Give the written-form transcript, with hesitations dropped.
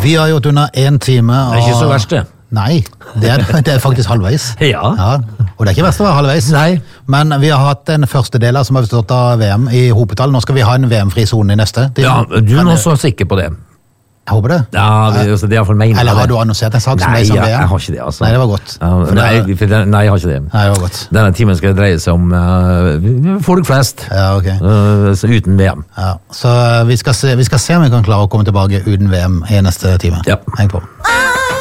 Vi har gjort under 1 time. Det ikke så verst det. Nei, det er faktisk halvveis. Ja. Og det er ikke verst å være halvveis. Nei. Men vi har hatt en første del som har bestått av VM i hopetall. Nå skal vi ha en VM-fri zone i neste. Ja, du er nå så sikker på det. Jeg håper det. Ja, det er i hvert fall meningen. Eller har du annonsert en sak som Nei, er som VM? Nei, jeg har ikke det, altså. Nei, det var godt. Ja, nei, jeg har ikke det. Nei, det var godt. Denne timen skal dreie seg om folk flest. Ja, ok. Så uten VM. Ja, så vi skal se om vi kan klare å komme tilbake uten VM i neste time. Ja. Heng på.